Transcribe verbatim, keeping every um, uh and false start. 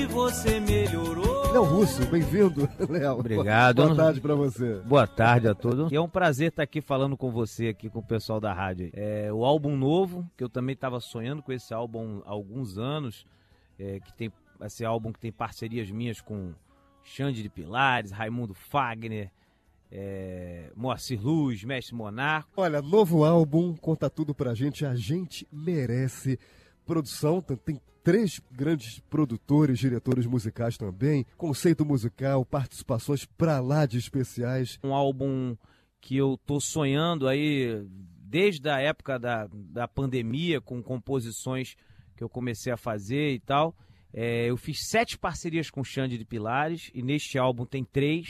Você melhorou. Léo Russo, bem-vindo, Léo. Obrigado. Boa tarde pra você. Boa tarde a todos. E é um prazer estar aqui falando com você, aqui com o pessoal da rádio. É, o álbum novo, que eu também estava sonhando com esse álbum há alguns anos, é, que tem esse álbum que tem parcerias minhas com Xande de Pilares, Raimundo Fagner, é, Moacir Luz, Mestre Monarco. Olha, novo álbum, conta tudo pra gente, A Gente Merece. Produção, tem três grandes produtores, diretores musicais também, conceito musical, participações pra lá de especiais. Um álbum que eu tô sonhando aí desde a época da, da pandemia, com composições que eu comecei a fazer e tal. É, eu fiz sete parcerias com Xande de Pilares e neste álbum tem três.